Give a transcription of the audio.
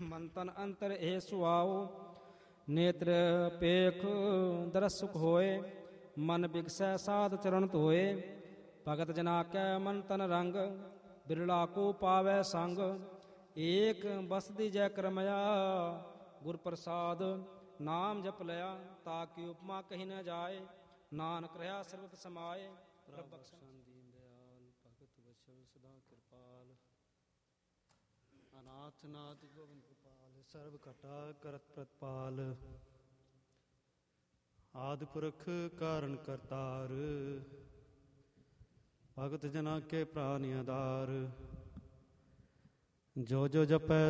ਮਨ ਤਨ ਅੰਤਰ ਇਹ ਸੁਆਓ, ਨੇਤਰ ਪੇਖ ਦਰਸ ਸੁਖ ਹੋਏ, ਮਨ ਬਿਗਸੈ ਸਾਧ ਚਰਨ ਧੋਏ। ਭਗਤ ਜਨਾ ਕੈ ਮਨ ਤਨ ਰੰਗ, ਬਿਰਲਾ ਕੋ ਪਾਵੈ ਸੰਗ। ਏਕ ਬਸਦੀ ਜੈ ਕਰਮਇਆ, ਗੁਰ ਪ੍ਰਸਾਦ ਨਾਮ ਜਪ ਲਿਆ। ਤਾ ਕੀ ਉਪਮਾ ਕਹੀ ਨ ਜਾਏ, ਨਾਨਕ ਰਹਾ ਸਰਬਤ ਸਮਾਏ। ਪ੍ਰਭ ਬਖਸ਼ਣ ਦੀਨ ਦਿਆਲ, ਭਗਤ ਵਛਲ ਸਦਾ ਕਿਰਪਾਲ। ਅਨਾਥ ਨਾਥ ਗੋਬਿੰਦ ਗੋਪਾਲ, ਸਰਬ ਘਟਾ ਕਰਤ ਪ੍ਰਤਪਾਲ। ਆਦਿ ਪੁਰਖ ਕਾਰਨ ਕਰਤਾਰ, ਭਗਤ ਜਨਾ ਕੇ ਪ੍ਰਾਨ ਆਧਾਰ। ਜੋ ਜੋ ਜਪੈ